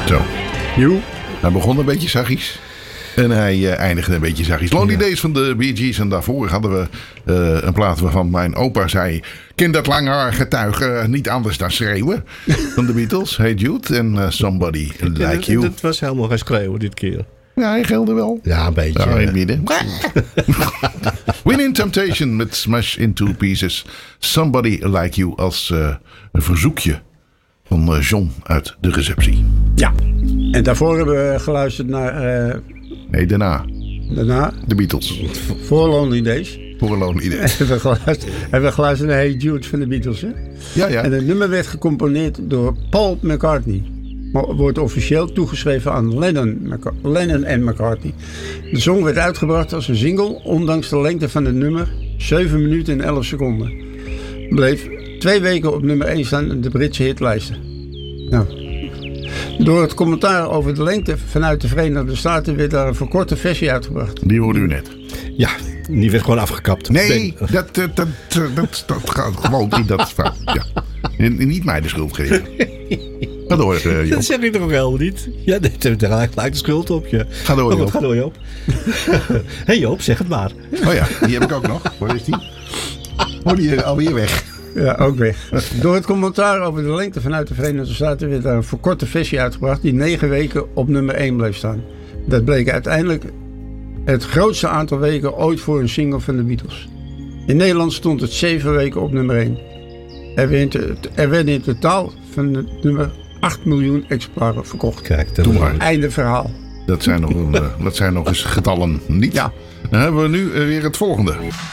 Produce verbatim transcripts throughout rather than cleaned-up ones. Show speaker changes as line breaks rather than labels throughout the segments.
Zo.
Joe.
Hij begon een beetje zachtjes. En hij uh, eindigde een beetje zachtjes. Lonely ja. Days van de Bee Gees. En daarvoor hadden we uh, een plaat waarvan mijn opa zei... Ken dat lange haar getuigen niet anders dan schreeuwen. Van de Beatles. Hey Jude en uh, Somebody Like
ja, dat,
You.
Dat was helemaal geen schreeuwen dit keer.
Ja, hij gilde wel.
Ja, een beetje.
Ja, in het midden. Win in Temptation met Smash Into Pieces. Somebody Like You als uh, een verzoekje van uh, John uit de receptie.
Ja, en daarvoor hebben we geluisterd naar... Uh,
nee, daarna.
Daarna?
De Beatles.
Voor Lonely Days.
Voor Lonely Days.
Hebben we geluisterd, hebben we geluisterd naar Hey Jude van de Beatles, hè?
Ja, ja.
En het nummer werd gecomponeerd door Paul McCartney. Maar wordt officieel toegeschreven aan Lennon, Lennon en McCartney. De song werd uitgebracht als een single, ondanks de lengte van het nummer, zeven minuten en elf seconden. Bleef twee weken op nummer één staan in de Britse hitlijsten. Nou, door het commentaar over de lengte vanuit de Verenigde Staten werd daar een verkorte versie uitgebracht.
Die hoorde u net.
Ja, die werd gewoon afgekapt.
Nee, dat, dat, dat, dat, dat gaat gewoon in dat fout. Ja. Niet mij de schuld geven. Ga door, uh, Job.
Dat zeg ik toch ook helemaal niet? Ja, daar lijkt de schuld op je.
Ga door, Job.
Oh, ga door, Job. Hé hey, Job, zeg het maar.
Oh ja, die heb ik ook nog. Waar is die? Oh, die is alweer weg.
Ja, ook weg. Door het commentaar over de lengte vanuit de Verenigde Staten werd daar een verkorte versie uitgebracht die negen weken op nummer één bleef staan. Dat bleek uiteindelijk het grootste aantal weken ooit voor een single van de Beatles. In Nederland stond het zeven weken op nummer één. Er werden werd in totaal van het nummer acht miljoen exemplaren verkocht.
Kijk, doe maar.
Einde verhaal.
Dat zijn nog, een, dat zijn nog eens getallen, niet?
Ja.
Dan hebben we nu weer het volgende.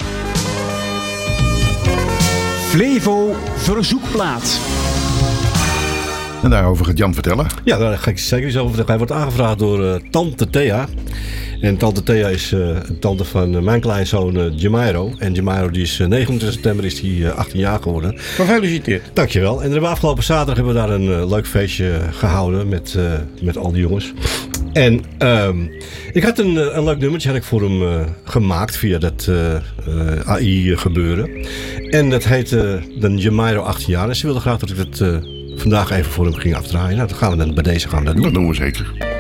Flevo verzoekplaat.
En daarover gaat Jan vertellen.
Ja, daar ga ik zeker iets over vertellen. Hij wordt aangevraagd door uh, tante Thea. En tante Thea is uh, een tante van uh, mijn kleinzoon uh, Jamairo. En Jamairo die is uh, negenentwintig september is die, uh, achttien jaar geworden.
Gefeliciteerd.
Dankjewel. En hebben we afgelopen zaterdag hebben we daar een uh, leuk feestje gehouden met, uh, met al die jongens. En um, ik had een, een leuk nummertje had ik voor hem uh, gemaakt via dat uh, uh, A I gebeuren. En dat heette uh, dan Jamairo achttien jaar. En ze wilde graag dat ik dat uh, vandaag even voor hem ging afdraaien. Nou, dat gaan we dan bij deze gaan dat doen.
Dat doen we zeker.